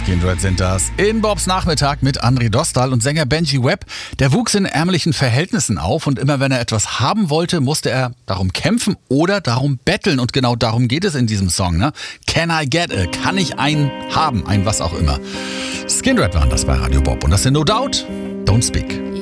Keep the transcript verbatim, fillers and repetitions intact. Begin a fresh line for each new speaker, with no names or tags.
Skindred sind das. In Bobs Nachmittag mit André Dostal und Sänger Benji Webb. Der wuchs in ärmlichen Verhältnissen auf und immer wenn er etwas haben wollte, musste er darum kämpfen oder darum betteln. Und genau darum geht es in diesem Song. Ne? Can I get a? Kann ich einen haben? Ein was auch immer. Skindred waren das bei Radio Bob. Und das sind No Doubt, Don't Speak.